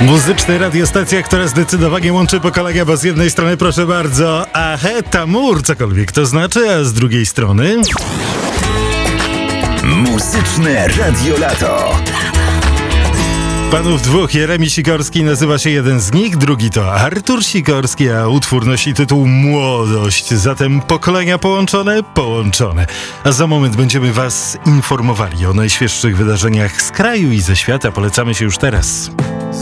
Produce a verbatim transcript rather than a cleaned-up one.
Muzyczna radiostacja, która zdecydowanie łączy pokolenia, bo z jednej strony, proszę bardzo, Ahe Tamur, cokolwiek to znaczy, a z drugiej strony... Muzyczne Radio Lato. Panów dwóch, Jeremi Sikorski nazywa się jeden z nich, drugi to Artur Sikorski, a utwór nosi tytuł Młodość. Zatem pokolenia połączone, połączone. A za moment będziemy was informowali o najświeższych wydarzeniach z kraju i ze świata. Polecamy się już teraz.